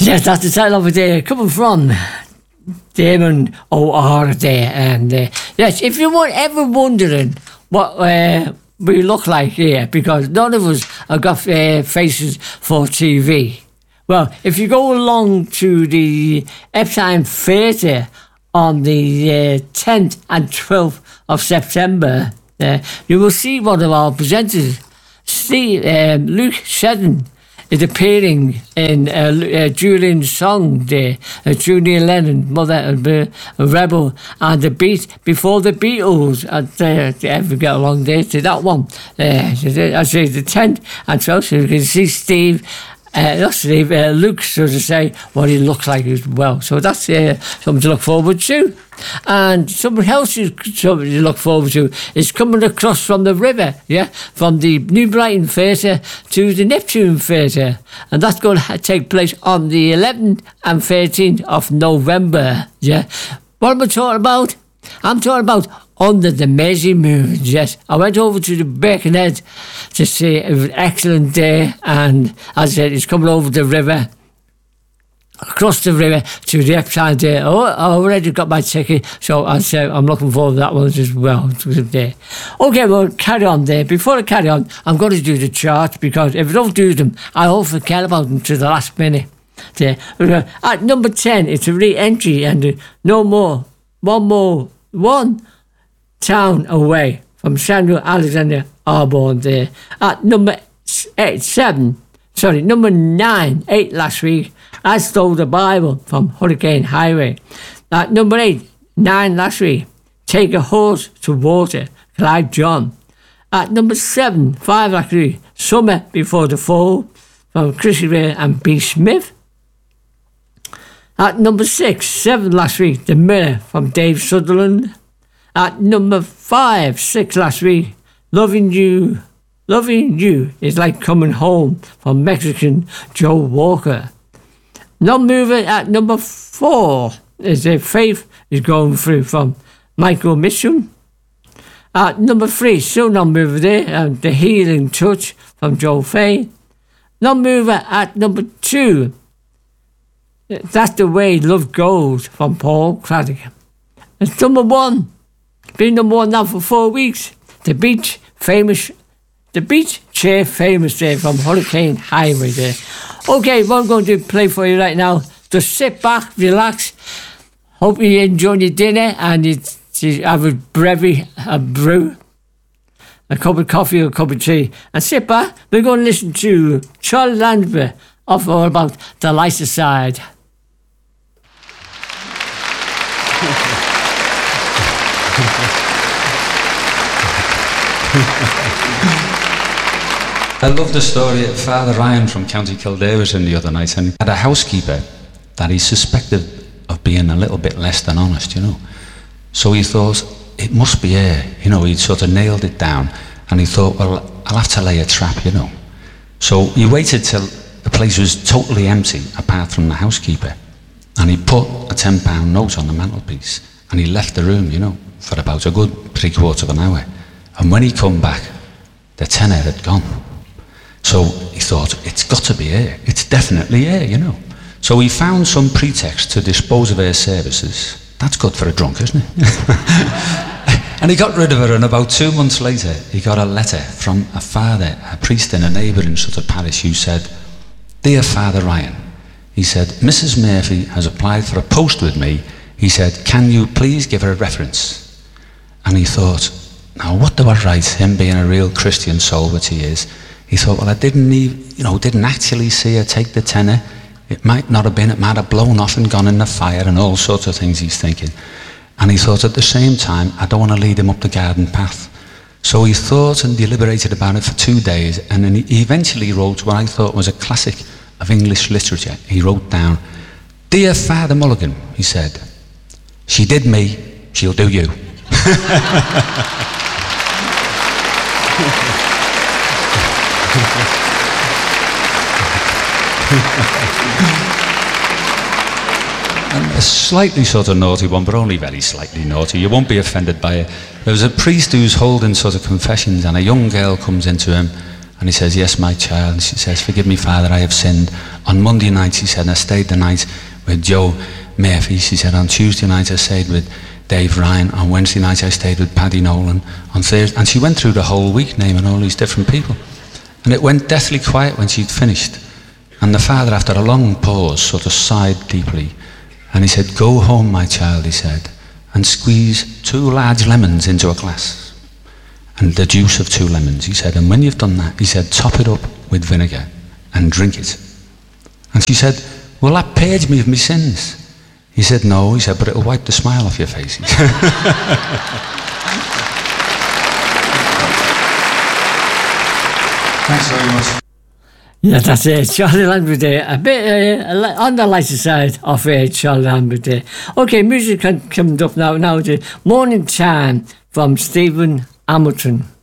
Yes, that's the title of it there, coming from Damon O'Hara there. And yes, if you were ever wondering what we look like here, because none of us have got faces for TV. Well, if you go along to the Epsom Theatre on the 10th and 12th of September, you will see one of our presenters, Luke Shedden, is appearing in Julian's song there, Julian Lennon, Mother and a Rebel, and The Beat Before the Beatles. And ever get along there to that one. I say the 10th and 12th, so you can see Luke, so to say, what he looks like as well. So that's something to look forward to. And something else something to look forward to is coming across from the river, from the New Brighton Theatre to the Neptune Theatre. And that's going to take place on the 11th and 13th of November, What am I talking about? I'm talking about Under the Mersey Moon, yes. I went over to the Birkenhead to see it. It was an excellent day, and as I said, it's coming over the river, across the river to the Epsom there. Oh, I already got my ticket, so I'm looking forward to that one as well. Okay, we'll carry on there. Before I carry on, I'm going to do the charts, because if I don't do them, I won't forget about them to the last minute. There. At number 10, it's a re-entry, and one town away from Samuel Alexander Arbon there. At number 9, 8 last week, I Stole the Bible from Hurricane Highway. At number 8, 9 last week, Take a Horse to Water, Clive John. At number 7, 5 last week, Summer Before the Fall from Chrissy Ray and B. Smith. At number 6, 7 last week, The Mirror from Dave Sutherland. At number 5, 6 last week, Loving You is Like Coming Home from Mexican Joe Walker. Non-mover at number 4 is Faith is Going Through from Michael Mitchum. At number 3, still non-mover there, The Healing Touch from Joe Fay. Non-mover at number 2, That's the Way Love Goes from Paul Craddock. And number 1, been number 1 now for 4 weeks, The Beach Chair Famous there from Hurricane Highway there. Okay, what I'm going to play for you right now, just sit back, relax, hope you enjoy your dinner, and you have a brew, a cup of coffee or a cup of tea, and sit back. We're going to listen to Charlie Lansbury off all about the lighter side. I love the story of Father Ryan from County Kildare was in the other night, and he had a housekeeper that he suspected of being a little bit less than honest, So he thought, it must be her, he'd sort of nailed it down, and he thought, well, I'll have to lay a trap, So he waited till the place was totally empty, apart from the housekeeper, and he put a £10 note on the mantelpiece, and he left the room, for about a good 3/4 of an hour. And when he come back, the tenner had gone. So he thought, it's got to be her. It's definitely her, So he found some pretext to dispose of her services. That's good for a drunk, isn't it? And he got rid of her, and about 2 months later, he got a letter from a father, a priest in a neighbouring sort of parish, who said, Dear Father Ryan, he said, Mrs. Murphy has applied for a post with me. He said, can you please give her a reference? And he thought, now what do I write, him being a real Christian soul, which he is? He thought, well, I didn't actually see her take the tenner. It might not have been, it might have blown off and gone in the fire and all sorts of things he's thinking. And he thought at the same time, I don't want to lead him up the garden path. So he thought and deliberated about it for 2 days, and then he eventually wrote what I thought was a classic of English literature. He wrote down, Dear Father Mulligan, he said, she did me, she'll do you. And a slightly sort of naughty one, but only very slightly naughty. You won't be offended by it. There was a priest who's holding sort of confessions, and a young girl comes into him, And he says, yes, my child. And she says, forgive me, Father, I have sinned. On Monday night, she said, I stayed the night with Joe Murphy. She said, on Tuesday night, I stayed with Dave Ryan. On Wednesday night, I stayed with Paddy Nolan. On Thursday, and she went through the whole week naming all these different people. And it went deathly quiet when she'd finished. And the father, after a long pause, sort of sighed deeply. And he said, go home, my child, he said, and squeeze 2 large lemons into a glass. And the juice of 2 lemons, he said, and when you've done that, he said, top it up with vinegar and drink it. And she said, will that purge me of my sins? He said, no, he said, but it'll wipe the smile off your face. Thanks very much. Yeah, that's it. Charlie Lambert there. A bit on the lighter side of Charlie Lambert there. Okay, music coming up now. Now the Morning Time from Stephen Hamilton.